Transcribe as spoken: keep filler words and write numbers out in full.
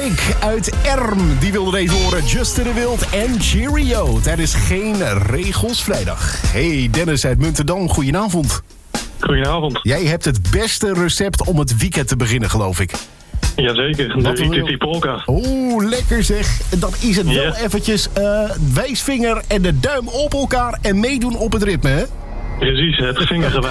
Rick uit Erm, die wilde deze horen. Justin de Wild en Cheerio. Tijdens Geen Regels Vrijdag. Hey, Dennis uit Muntendam, goedenavond. Goedenavond. Jij hebt het beste recept om het weekend te beginnen, geloof ik. Jazeker, de Rituti Polka. Oeh, lekker zeg. Dan is het wel Ja. eventjes uh, wijsvinger en de duim op elkaar en meedoen op het ritme, hè? Precies, het vingergewijs.